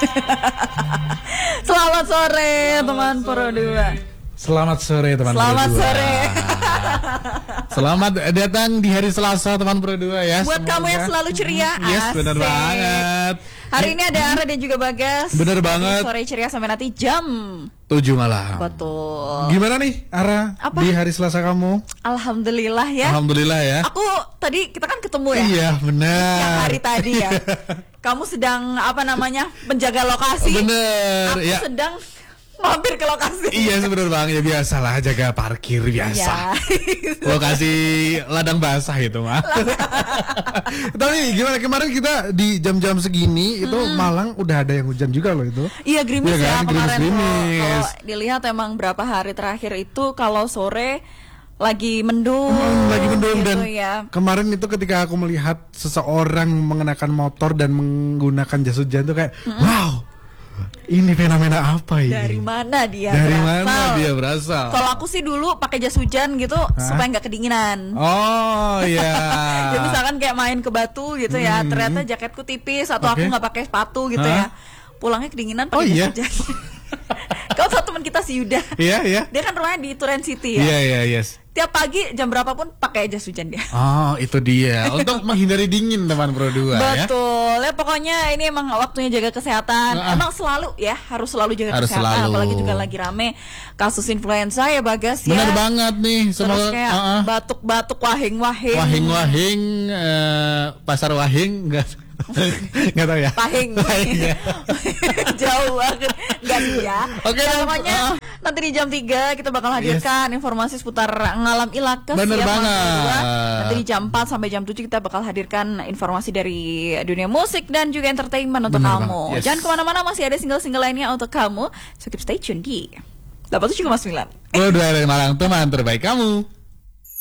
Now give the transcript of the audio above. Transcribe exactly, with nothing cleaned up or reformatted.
Selamat sore teman Pro dua. Selamat sore teman Selamat Pro dua. sore. Selamat datang di hari Selasa teman Pro dua ya. Buat kamu yang selalu ceria. Yes, asik. benar banget. Hari ini ada Ara dan juga Bagas. Bener banget. Sore ceria sampai nanti jam tujuh malam. Betul. Gimana nih Ara? Apa? Di hari Selasa kamu? Alhamdulillah ya. Alhamdulillah ya. Aku tadi kita kan ketemu ya. Iya benar. Yang hari tadi ya. Kamu sedang apa namanya menjaga lokasi. Bener. Aku Ya. sedang mampir ke lokasi. Iya bener banget ya, biasalah jaga parkir biasa. Ya. Lokasi ladang basah itu mah. Tapi gimana kemarin kita di jam-jam segini itu Hmm. Malang udah ada yang hujan juga loh itu. Iya gerimis Iya ya kan? kemarin. Gerimis-gerimis. Kalau dilihat emang berapa hari terakhir itu kalau sore lagi mendung. Hmm, lagi mendung gitu dan ya. kemarin itu ketika aku melihat seseorang mengenakan motor dan menggunakan jas hujan tuh kayak Mm-mm. wow, ini fenomena apa ini? Dari mana dia Dari berasal? mana dia berasal? Kalau aku sih dulu pakai jas hujan gitu supaya nggak kedinginan. Oh iya. Ya misalkan kayak main ke batu gitu ya, Hmm. ternyata jaketku tipis atau Oke. aku nggak pakai sepatu gitu Hah? ya, pulangnya kedinginan Oh, pakai iya? jas hujan. Kau tahu teman kita si Yuda? Iya iya. Dia kan rumahnya di Turen City ya. Iya iya yes. Tiap pagi jam berapapun pakai jas hujan dia. Oh itu dia untuk menghindari dingin teman Pro dua ya. Betul, ya pokoknya ini emang waktunya jaga kesehatan. Nah, Emang selalu ya harus selalu jaga Harus kesehatan. selalu. Apalagi juga lagi rame kasus influenza ya Bagas ya. Benar banget nih. Terus Semoga kayak uh-uh. batuk-batuk wahing-wahing. wahing-wahing eh, pasar wahing enggak enggak tahu ya. Pahing. Pahing ya. Jauh banget. Enggak sih ya. Oke, Nah, dan- pokoknya uh. nanti di jam tiga kita bakal hadirkan informasi seputar ngalam ilakes Bener ya, banget. Mas Berdua. Nanti di jam empat sampai jam tujuh kita bakal hadirkan informasi dari dunia musik dan juga entertainment untuk Bener kamu. banget, yes. Jangan kemana-mana, masih ada single-single lainnya untuk kamu. So keep stay tune di delapan puluh tujuh koma sembilan. Pro dua dari Malang teman terbaik kamu.